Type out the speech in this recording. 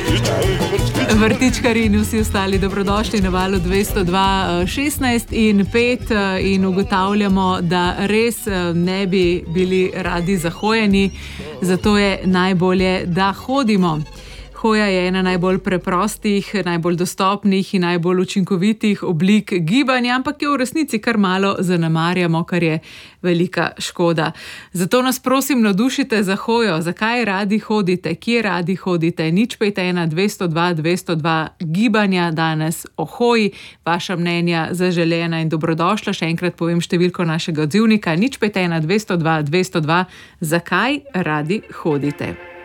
Vrtičkarji in vsi ostali dobrodošli na valu 202, 16 in 5 in ugotavljamo, da res ne bi bili radi zahojeni, zato je najbolje, da hodimo. Hoja je ena najbolj preprostih, najbolj dostopnih in najbolj učinkovitih oblik gibanja, ampak jo v resnici kar malo zanemarjamo, kar je velika škoda. Zato nas prosim navdušite za hojo, zakaj radi hodite, kje radi hodite. 051 202 202 gibanja danes o hoji, vaša mnenja zaželena in dobrodošla. Še enkrat povem številko našega odzivnika, 051 202 202, zakaj radi hodite.